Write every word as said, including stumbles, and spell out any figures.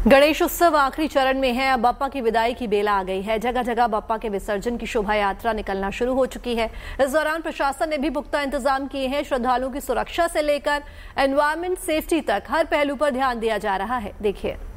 गणेश उत्सव आखिरी चरण में है। अब बप्पा की विदाई की बेला आ गई है। जगह जगह बप्पा के विसर्जन की शोभा यात्रा निकलना शुरू हो चुकी है। इस दौरान प्रशासन ने भी पुख्ता इंतजाम किए हैं। श्रद्धालुओं की सुरक्षा से लेकर एनवायरमेंट सेफ्टी तक हर पहलू पर ध्यान दिया जा रहा है। देखिए।